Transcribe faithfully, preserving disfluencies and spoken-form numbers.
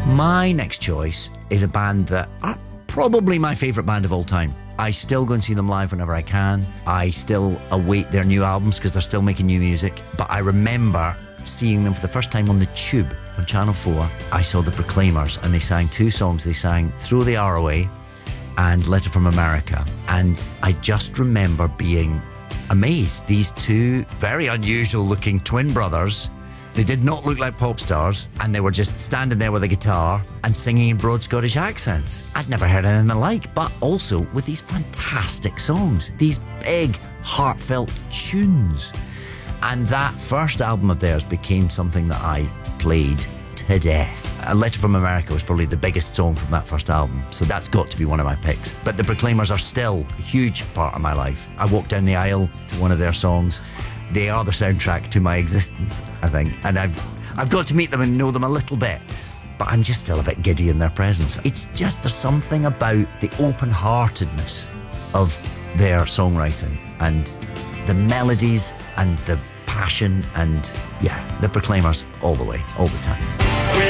My next choice is a band that are probably my favourite band of all time. I still go and see them live whenever I can. I still await their new albums because they're still making new music. But I remember seeing them for the first time on the Tube on Channel four. I saw the Proclaimers and they sang two songs. They sang Throw the Hour Away and Letter from America. And I just remember being amazed. These two very unusual looking twin brothers, they did not look like pop stars, and they were just standing there with a guitar and singing in broad Scottish accents. I'd never heard anything alike, but also with these fantastic songs, these big, heartfelt tunes. And that first album of theirs became something that I played to death. A Letter from America was probably the biggest song from that first album, so that's got to be one of my picks. But the Proclaimers are still a huge part of my life. I walk down the aisle to one of their songs. They are the soundtrack to my existence, I think. And I've I've got to meet them and know them a little bit, but I'm just still a bit giddy in their presence. It's just there's something about the open-heartedness of their songwriting and the melodies and the passion and, yeah, the Proclaimers all the way, all the time.